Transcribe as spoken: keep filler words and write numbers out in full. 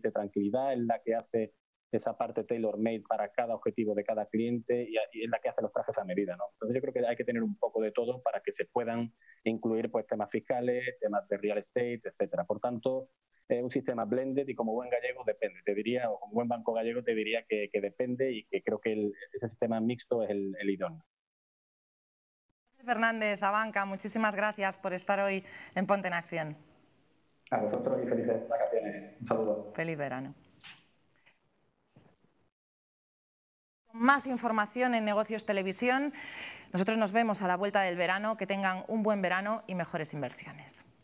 transmite tranquilidad, es la que hace esa parte tailor-made para cada objetivo de cada cliente y, y es la que hace los trajes a medida, ¿no? Entonces yo creo que hay que tener un poco de todo para que se puedan incluir pues temas fiscales, temas de real estate, etcétera. Por tanto, es un sistema blended y como buen gallego depende, te diría, o como buen banco gallego te diría que, que depende y que creo que el, ese sistema mixto es el, el idóneo. Fernández, Abanca, muchísimas gracias por estar hoy en Ponte en Acción. A vosotros y felices vacaciones. Un saludo. Feliz verano. Más información en Negocios Televisión. Nosotros nos vemos a la vuelta del verano. Que tengan un buen verano y mejores inversiones.